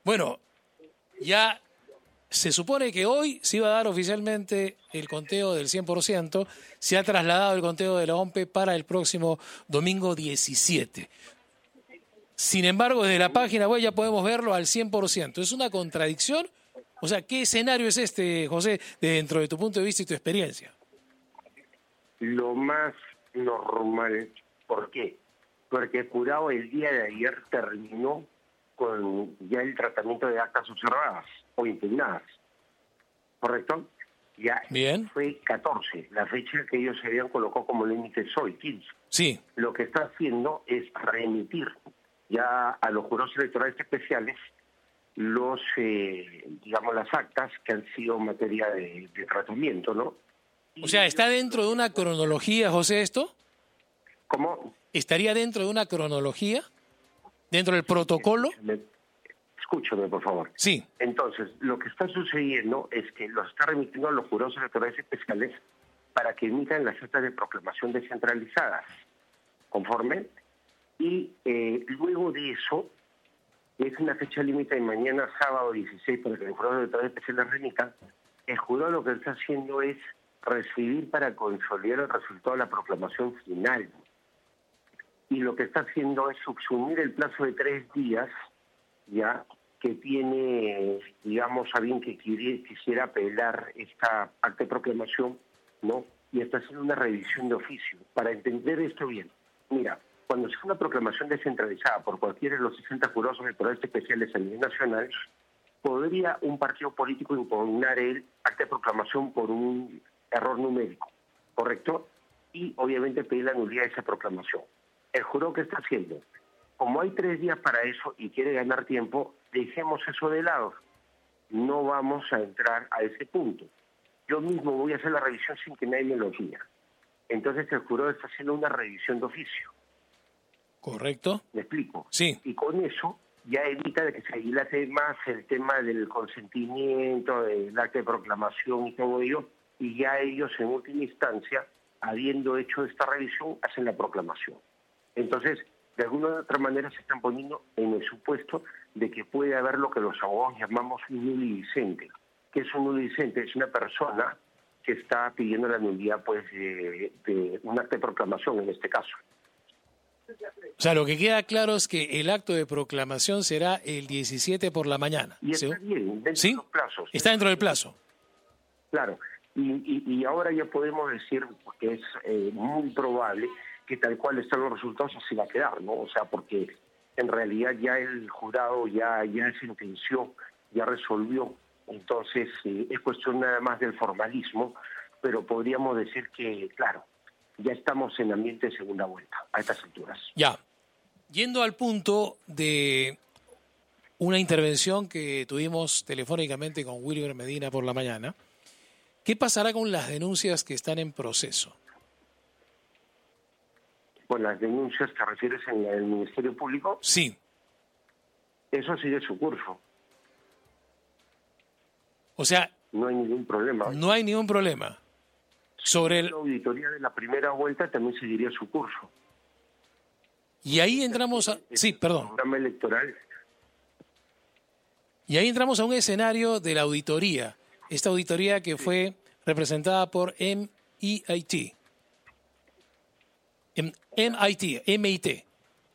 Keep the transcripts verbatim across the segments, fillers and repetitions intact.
Bueno, ya se supone que hoy se iba a dar oficialmente el conteo del cien por ciento. Se ha trasladado el conteo de la O M P E para el próximo domingo diecisiete. Sin embargo, desde la página web ya podemos verlo al cien por ciento. ¿Es una contradicción? O sea, ¿qué escenario es este, José, dentro de tu punto de vista y tu experiencia? Lo más normal. ¿Por qué? Porque el jurado el día de ayer terminó con ya el tratamiento de actas observadas o impugnadas. ¿Correcto? Ya Bien. Fue catorce, la fecha que ellos se habían colocado como límite es hoy, quince. Sí. Lo que está haciendo es remitir ya a los jurados electorales especiales los, eh, digamos, las actas que han sido materia de, de tratamiento, ¿no? O sea, ¿está dentro de una cronología, José, esto? ¿Cómo? ¿Estaría dentro de una cronología? ¿Dentro del protocolo? Escúchame, escúchame, por favor. Sí. Entonces, lo que está sucediendo es que los está remitiendo a los jurados electorales especiales para que emitan las actas de proclamación descentralizadas, conforme, y eh, luego de eso, es una fecha límite de mañana, sábado dieciséis, para que los jurados electorales especiales remitan. El jurado lo que está haciendo es recibir para consolidar el resultado de la proclamación final. Y lo que está haciendo es subsumir el plazo de tres días, ya que tiene, digamos, alguien que quiere, quisiera apelar esta acta de proclamación, ¿no? Y está haciendo una revisión de oficio. Para entender esto bien, mira, cuando se hace una proclamación descentralizada por cualquiera de los sesenta jurados electorales especiales a nivel nacional, podría un partido político impugnar el acta de proclamación por un error numérico, ¿correcto? Y obviamente pedir la nulidad de esa proclamación. El jurado, ¿qué está haciendo? Como hay tres días para eso y quiere ganar tiempo, dejemos eso de lado. No vamos a entrar a ese punto. Yo mismo voy a hacer la revisión sin que nadie me lo diga. Entonces el jurado está haciendo una revisión de oficio. ¿Correcto? ¿Me explico? Sí. Y con eso ya evita de que se dilate más el tema del consentimiento, del acta de proclamación y todo ello, y ya ellos en última instancia, habiendo hecho esta revisión, hacen la proclamación. Entonces, de alguna u otra manera se están poniendo en el supuesto de que puede haber lo que los abogados llamamos un nulidicente. ¿Qué es un nulidicente? Es una persona que está pidiendo la nulidad pues, de, de un acta de proclamación en este caso. O sea, lo que queda claro es que el acto de proclamación será el diecisiete por la mañana. Y está bien, dentro ¿Sí? de los plazos. Está dentro del plazo. Claro, y, y, y ahora ya podemos decir que es eh, muy probable que tal cual están los resultados así va a quedar, ¿no? O sea, porque en realidad ya el jurado ya, ya sentenció, ya resolvió, entonces eh, es cuestión nada más del formalismo, pero podríamos decir que, claro, ya estamos en ambiente de segunda vuelta a estas alturas. Ya. Yendo al punto de una intervención que tuvimos telefónicamente con Wilber Medina por la mañana, ¿qué pasará con las denuncias que están en proceso? ¿Con las denuncias te refieres en el Ministerio Público? Sí. Eso sigue su curso. O sea, no hay ningún problema. No hay ningún problema. Sobre el... La auditoría de la primera vuelta también seguiría su curso. Y ahí entramos a... Sí, perdón. El programa electoral. Y ahí entramos a un escenario de la auditoría. Esta auditoría que sí. fue representada por M I T. M I T, M I T.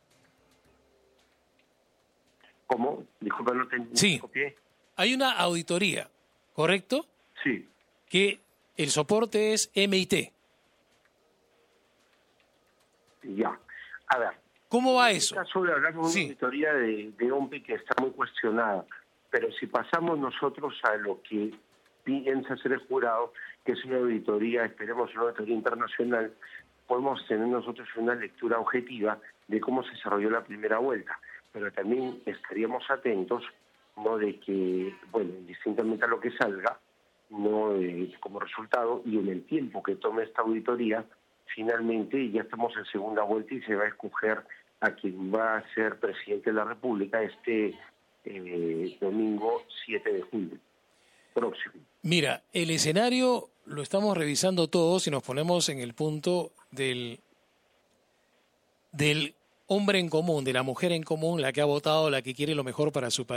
¿Cómo? Disculpa, no te entendí. Sí. Hay una auditoría, ¿correcto? Sí. Que el soporte es M I T. Ya. A ver. ¿Cómo va en eso? En este caso hablamos sí. de una auditoría de, de O M P E que está muy cuestionada. Pero si pasamos nosotros a lo que piensa hacer el jurado, que es una auditoría, esperemos una auditoría internacional, podemos tener nosotros una lectura objetiva de cómo se desarrolló la primera vuelta. Pero también estaríamos atentos, no de que, bueno, distintamente a lo que salga, no eh, como resultado, y en el tiempo que tome esta auditoría, finalmente ya estamos en segunda vuelta y se va a escoger a quien va a ser presidente de la República este eh, domingo siete de julio próximo. Mira, el escenario lo estamos revisando todos y nos ponemos en el punto del, del hombre en común, de la mujer en común, la que ha votado, la que quiere lo mejor para su país.